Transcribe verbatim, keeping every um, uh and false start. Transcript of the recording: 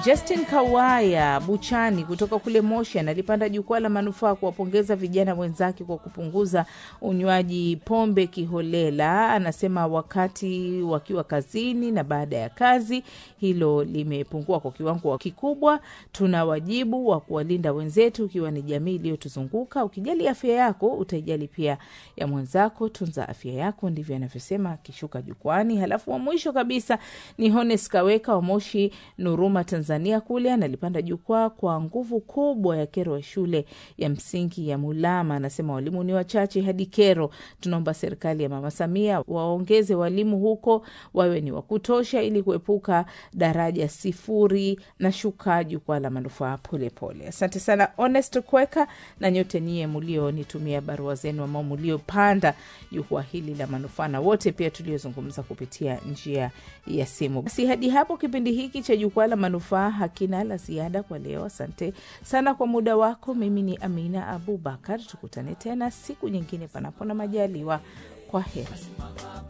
Justin Kawaya Buchani kutoka kule Moshi analipanda jukwaa la manufaa kuwapongeza vijana wenzake kwa kupunguza unywaji pombe kiholela. Anasema wakati wakiwa kazini na baada ya kazi hilo limepungua kwa kiwango kikubwa. Tuna wajibu wa kuwalinda wenzetu ikiwa ni jamii iliyotuzunguka. Ukijali afya yako utajali pia ya mwenzako. Tunza afya yako, ndivyo anavyosema akishuka jukwani. Halafu wa mwisho kabisa ni Hones Kaweka wa Moshi Nuruma Tanzania kule, analipanda jukwaa kwa nguvu kubwa ya kero ya shule ya msingi ya Mulama. Anasema walimu ni wachache hadi kero. Tunaomba serikali ya Mama Samia waongeze walimu huko, wawe ni wakutosha ili kuepuka daraja sifuri. Na shuka jukwaa la manufaa pole pole. Asante sana Honest Kweka na nyote nyie mulio nitumia barua zenu ama mulio panda jukwaa hili la manufaa, na wote pia tuliozungumza kupitia njia ya simu. Basi hadi hapo kipindi hiki cha jukwaa la manufaa hakina la ziada kwa leo. Asante sana kwa muda wako. Mimi ni Amina Abubakar. Tukutane tena siku nyingine panapo na majaliwa. Kwa heri.